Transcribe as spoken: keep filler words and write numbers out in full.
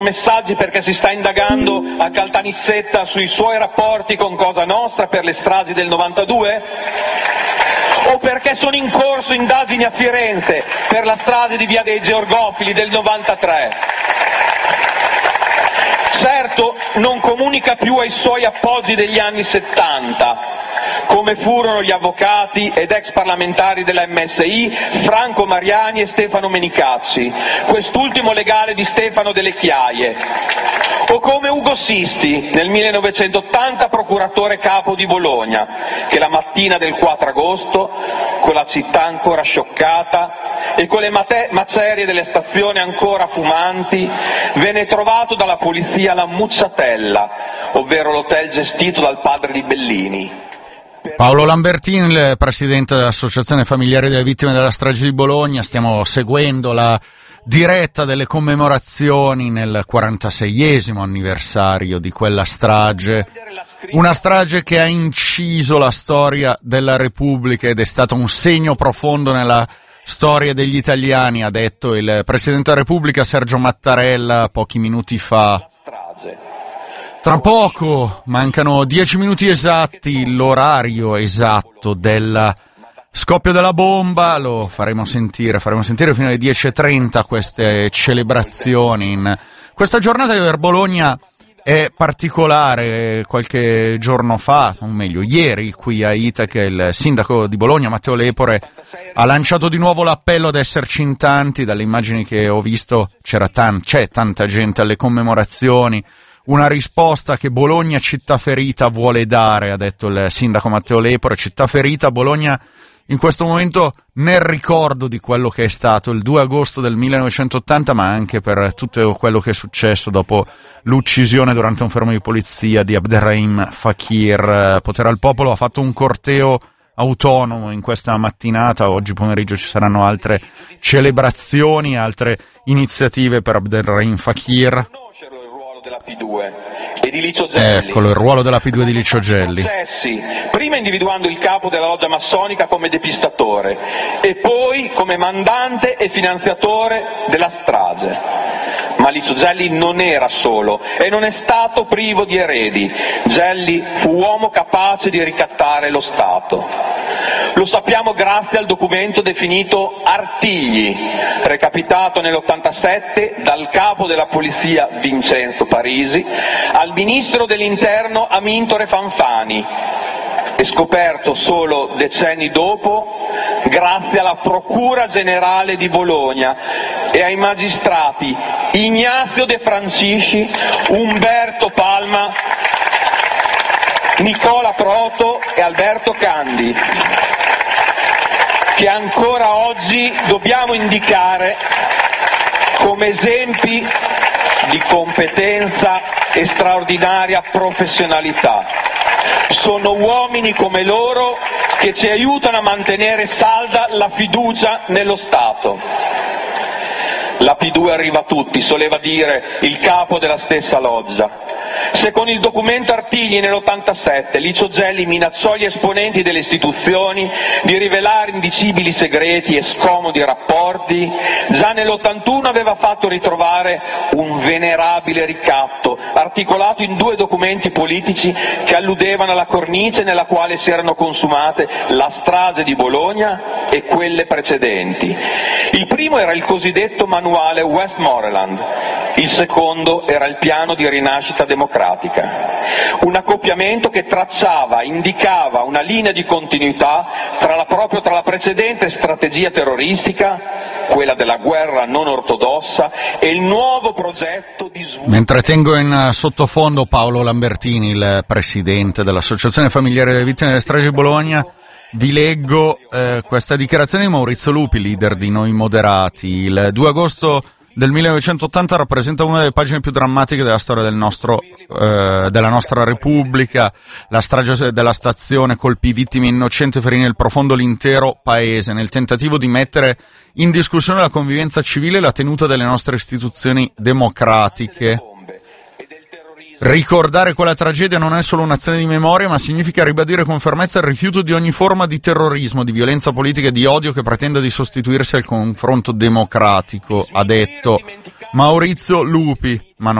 Messaggi perché si sta indagando a Caltanissetta sui suoi rapporti con Cosa Nostra per le stragi del novantadue? O perché sono in corso indagini a Firenze per la strage di Via dei Georgofili del novantatré? Certo, non comunica più ai suoi appoggi degli anni settanta, come furono gli avvocati ed ex parlamentari della M S I Franco Mariani e Stefano Menicacci, quest'ultimo legale di Stefano Delle Chiaie, o come Ugo Sisti, nel millenovecentottanta procuratore capo di Bologna, che la mattina del quattro agosto, con la città ancora scioccata e con le mate- macerie delle stazioni ancora fumanti, venne trovato dalla polizia alla Mucciatella, ovvero l'hotel gestito dal padre di Bellini. Paolo Lambertini, il presidente dell'Associazione Familiari delle Vittime della Strage di Bologna. Stiamo seguendo la diretta delle commemorazioni nel quarantaseiesimo anniversario di quella strage, una strage che ha inciso la storia della Repubblica ed è stato un segno profondo nella storia degli italiani, ha detto il Presidente della Repubblica Sergio Mattarella pochi minuti fa. Tra poco, mancano dieci minuti esatti, l'orario esatto del scoppio della bomba, lo faremo sentire, faremo sentire fino alle dieci e trenta queste celebrazioni. In questa giornata per Bologna è particolare. Qualche giorno fa, o meglio ieri, qui a Itaca, il sindaco di Bologna Matteo Lepore ha lanciato di nuovo l'appello ad esserci in tanti. Dalle immagini che ho visto c'era tan- c'è tanta gente alle commemorazioni. Una risposta che Bologna città ferita vuole dare, ha detto il sindaco Matteo Lepore. Città ferita, Bologna in questo momento nel ricordo di quello che è stato il due agosto del millenovecentottanta, ma anche per tutto quello che è successo dopo l'uccisione durante un fermo di polizia di Abderrahim Fakir. Potere al Popolo ha fatto un corteo autonomo in questa mattinata. Oggi pomeriggio ci saranno altre celebrazioni, altre iniziative per Abderrahim Fakir. Della P due e di Licio Gelli. Eccolo, il ruolo della P due di Licio Gelli. Prima individuando il capo della loggia massonica come depistatore e poi come mandante e finanziatore della strage. Ma Licio Gelli non era solo e non è stato privo di eredi. Gelli fu uomo capace di ricattare lo Stato. Lo sappiamo grazie al documento definito Artigli, recapitato nell'ottantasette dal capo della polizia Vincenzo Parisi al ministro dell'interno Amintore Fanfani e scoperto solo decenni dopo grazie alla Procura Generale di Bologna e ai magistrati Ignazio De Francisci, Umberto Palma, Nicola Proto e Alberto Candi, che ancora oggi dobbiamo indicare come esempi di competenza e straordinaria professionalità. Sono uomini come loro che ci aiutano a mantenere salda la fiducia nello Stato. La P due arriva a tutti, soleva dire il capo della stessa loggia. Se con il documento Artigli nell'ottantasette Licio Gelli minacciò gli esponenti delle istituzioni di rivelare indicibili segreti e scomodi rapporti, già nell'ottantuno aveva fatto ritrovare un venerabile ricatto articolato in due documenti politici che alludevano alla cornice nella quale si erano consumate la strage di Bologna e quelle precedenti. Il primo era il cosiddetto manuale Westmoreland, il secondo era il piano di rinascita democratica. Un accoppiamento che tracciava, indicava una linea di continuità tra la, proprio tra la precedente strategia terroristica, quella della guerra non ortodossa, e il nuovo progetto di sviluppo. Mentre tengo in sottofondo Paolo Lambertini, il presidente dell'Associazione Familiari delle Vittime delle Stragi di Bologna, vi leggo eh, questa dichiarazione di Maurizio Lupi, leader di Noi Moderati. Il due agosto del millenovecentottanta rappresenta una delle pagine più drammatiche della storia del nostro, eh, della nostra Repubblica. La strage della stazione colpì vittime innocenti e ferì nel profondo l'intero paese, nel tentativo di mettere in discussione la convivenza civile e la tenuta delle nostre istituzioni democratiche. Ricordare quella tragedia non è solo un'azione di memoria, ma significa ribadire con fermezza il rifiuto di ogni forma di terrorismo, di violenza politica e di odio che pretenda di sostituirsi al confronto democratico, ha detto Maurizio Lupi, ma